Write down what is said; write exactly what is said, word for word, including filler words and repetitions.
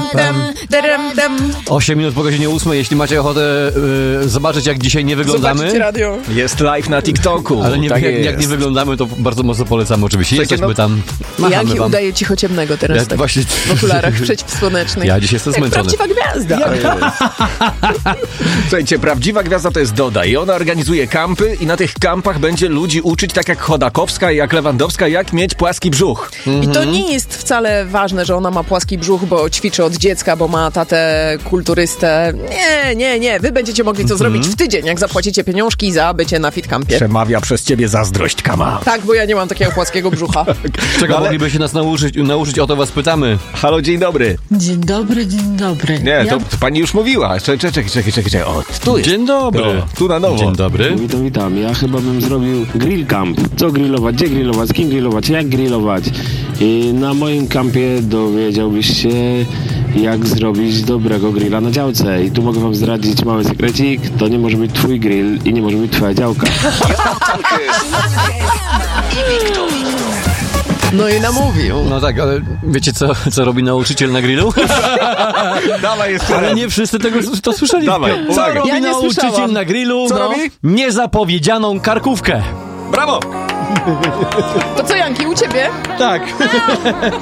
osiem minut po godzinie ósmej. Jeśli macie ochotę y, zobaczyć, jak dzisiaj nie wyglądamy. Zobaczcie radio. Jest live na TikToku. Ale nie, tak jak, jest. jak nie wyglądamy, to bardzo mocno polecam oczywiście. Słuchajcie, Jesteśmy no- tam. Machamy Janki wam. udaje cichociemnego teraz Ja tak, właśnie- w okularach przeciwsłonecznych. Ja dzisiaj jestem Jak zmęczony. prawdziwa gwiazda. Słuchajcie, prawdziwa gwiazda to jest Doda i ona organizuje kampy i na tych kampach będzie ludzi uczyć, tak jak Chodakowska i jak Lewandowska, jak mieć płaski brzuch. I to nie jest wcale ważne, że ona ma płaski brzuch, bo ćwiczy od dziecka, bo ma tatę kulturystę. Nie, nie, nie. Wy będziecie mogli to zrobić w tydzień, jak zapłacicie pieniążki za bycie na fitcampie. Przemawia przez ciebie zazdrość, Kama. Tak, bo ja nie mam takiego płaskiego brzucha. Czego Ale- mogliby się nas nauczyć, nauczyć, o to was pytamy. Halo, dzień dobry. Dzień dobry, dzień dobry. Nie, ja... to, to pani już mówiła. Czekaj, czekaj, czekaj, czekaj. czekaj. O, tu jest. Dzień dobry. O, tu na nowo. Dzień dobry. Witam, witam. Ja chyba bym zrobił grill camp. Co grillować, gdzie grillować, z kim grillować, jak grillować. I na moim kampie dowiedziałbyś się, jak zrobić dobrego grilla na działce. I tu mogę wam zdradzić mały sekrecik. To nie może być twój grill i nie może być twoja działka. No i namówił. No tak, ale wiecie co, co robi nauczyciel na grillu? Dawaj jeszcze Ale raz. nie wszyscy tego to słyszeli. Dawaj, Co uwaga. robi Ja nie nauczyciel słyszałam. na grillu? Co no, robi? Niezapowiedzianą karkówkę. Brawo! To co, Janki, u ciebie? Tak.